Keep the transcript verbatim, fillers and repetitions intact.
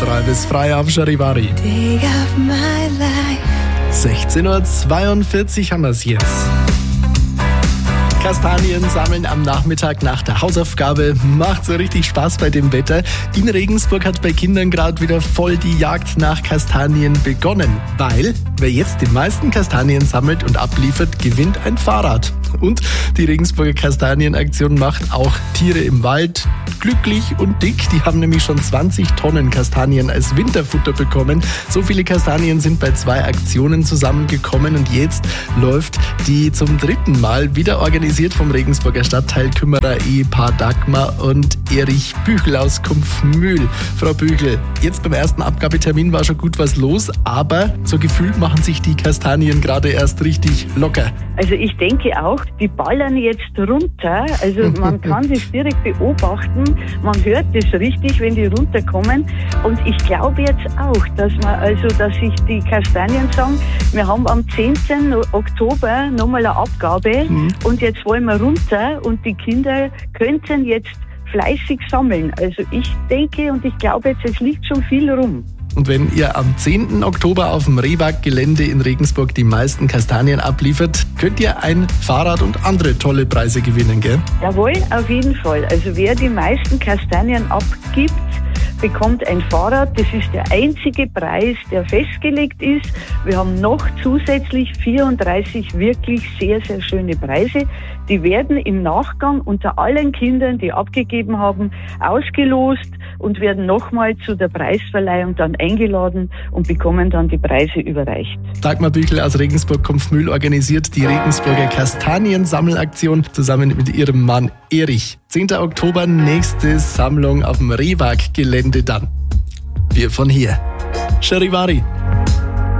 drei bis frei auf Charivari. sechzehn Uhr zweiundvierzig haben wir es jetzt. Kastanien sammeln am Nachmittag nach der Hausaufgabe. Macht so richtig Spaß bei dem Wetter. In Regensburg hat bei Kindern gerade wieder voll die Jagd nach Kastanien begonnen. Weil, wer jetzt die meisten Kastanien sammelt und abliefert, gewinnt ein Fahrrad. Und die Regensburger Kastanienaktion macht auch Tiere im Wald glücklich und dick. Die haben nämlich schon zwanzig Tonnen Kastanien als Winterfutter bekommen. So viele Kastanien sind bei zwei Aktionen zusammengekommen und jetzt läuft die zum dritten Mal wieder organisiert vom Regensburger Stadtteil Kümmerer Ehepaar Dagmar und Erich Büchel aus Kumpfmühl. Frau Büchel, jetzt beim ersten Abgabetermin war schon gut was los, aber so gefühlt machen sich die Kastanien gerade erst richtig locker. Also ich denke auch, die ballern jetzt runter. Also man kann das direkt beobachten. Man hört das richtig, wenn die runterkommen. Und ich glaube jetzt auch, dass man, also, dass sich die Kastanien sagen, wir haben am zehnten Oktober nochmal eine Abgabe mhm. und jetzt wollen wir runter und die Kinder könnten jetzt fleißig sammeln. Also ich denke und ich glaube jetzt, es liegt schon viel rum. Und wenn ihr am zehnten Oktober auf dem Rehwag-Gelände in Regensburg die meisten Kastanien abliefert, könnt ihr ein Fahrrad und andere tolle Preise gewinnen, gell? Jawohl, auf jeden Fall. Also wer die meisten Kastanien abgibt, bekommt ein Fahrrad. Das ist der einzige Preis, der festgelegt ist. Wir haben noch zusätzlich vierunddreißig wirklich sehr, sehr schöne Preise. Die werden im Nachgang unter allen Kindern, die abgegeben haben, ausgelost und werden nochmal zu der Preisverleihung dann eingeladen und bekommen dann die Preise überreicht. Dagmar Büchel aus Regensburg-Kumpfmühl organisiert die Regensburger Kastaniensammelaktion zusammen mit ihrem Mann Erich. zehnten Oktober, nächste Sammlung auf dem Rehwag-Gelände dann. Wir von hier. Charivari.